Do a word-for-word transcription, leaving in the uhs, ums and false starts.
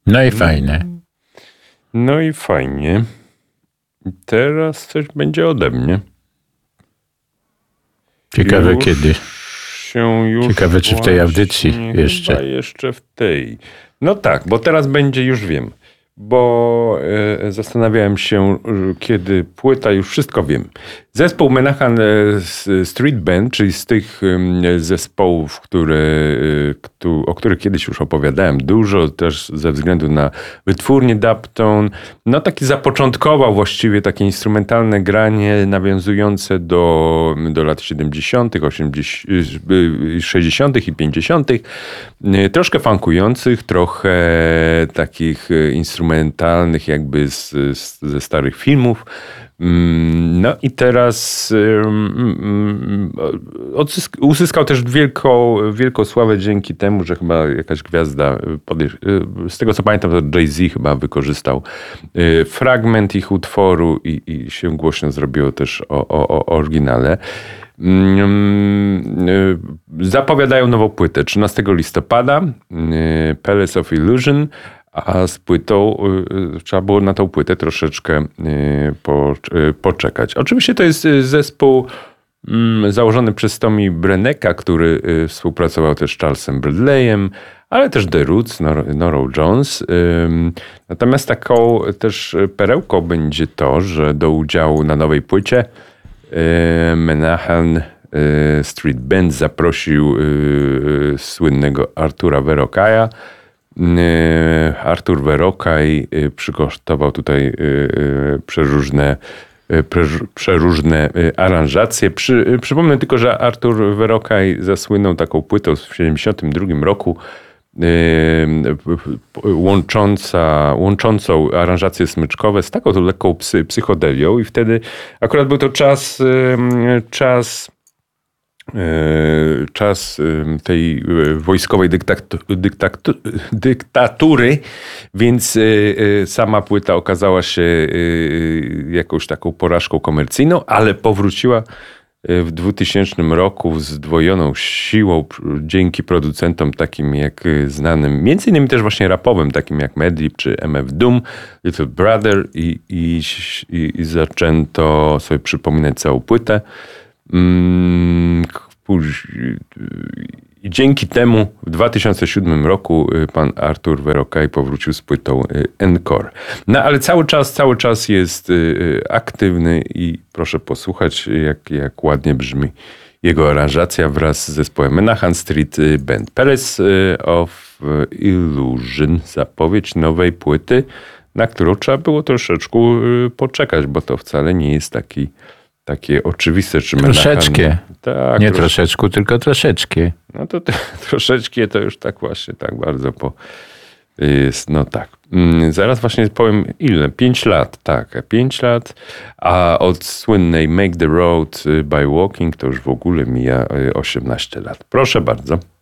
No i fajnie. No i fajnie. Teraz coś będzie ode mnie. Ciekawe już kiedy. Się już Ciekawe czy w tej audycji jeszcze. Chyba jeszcze w tej. No tak, bo teraz będzie, już wiem. Bo e, zastanawiałem się, kiedy płyta, już wszystko wiem. Zespół Menahan Street Band, czyli z tych e, zespołów, które, e, któ, o których kiedyś już opowiadałem dużo, też ze względu na wytwórnię Dubtone. No taki zapoczątkował właściwie takie instrumentalne granie nawiązujące do, do lat siedemdziesiątych, osiemdziesiątych, sześćdziesiątych i pięćdziesiątych. Troszkę funkujących, trochę takich instrumentalnych jakby z, z, ze starych filmów. No i teraz odzysk- uzyskał też wielką, wielką sławę dzięki temu, że chyba jakaś gwiazda, z tego co pamiętam, to Jay-Z chyba wykorzystał fragment ich utworu i, i się głośno zrobiło też o, o, o oryginale. Zapowiadają nową płytę trzynastego listopada, Palace of Illusion, a z płytą trzeba było na tą płytę troszeczkę poczekać. Oczywiście to jest zespół założony przez Tommy Brennecka, który współpracował też z Charlesem Bradleyem, ale też The Roots, Norah Jones. Natomiast taką też perełką będzie to, że do udziału na nowej płycie Menahan Street Band zaprosił słynnego Artura Verocaya. Artur Verocaj przygotował tutaj przeróżne, przeróżne aranżacje. Przy, przypomnę tylko, że Artur Verocaj zasłynął taką płytą w tysiąc dziewięćset siedemdziesiątym drugim roku łącząca, łączącą aranżacje smyczkowe z taką tą lekką psy, psychodelią i wtedy akurat był to czas czas czas tej wojskowej dyktatu, dyktatu, dyktatury, więc sama płyta okazała się jakąś taką porażką komercyjną, ale powróciła w dwutysięcznym roku z zdwojoną siłą dzięki producentom takim jak znanym, między innymi też właśnie rapowym, takim jak Madlib czy M F Doom, Little Brother i, i, i, i zaczęto sobie przypominać całą płytę. I dzięki temu w dwa tysiące siódmym roku pan Artur Verocaj powrócił z płytą Encore. No ale cały czas, cały czas jest aktywny i proszę posłuchać, jak, jak ładnie brzmi jego aranżacja wraz z zespołem Menahan Street Band. Palace of Illusion, zapowiedź nowej płyty, na którą trzeba było troszeczkę poczekać, bo to wcale nie jest taki takie oczywiste, czy troszeczkę. Tak, nie trosz... troszeczkę, tylko troszeczkę. No to, to troszeczkę to już tak właśnie, tak bardzo po jest, no tak. Zaraz właśnie powiem ile, pięć lat, tak, pięć lat, a od słynnej Make the Road by Walking to już w ogóle mija osiemnaście lat. Proszę bardzo.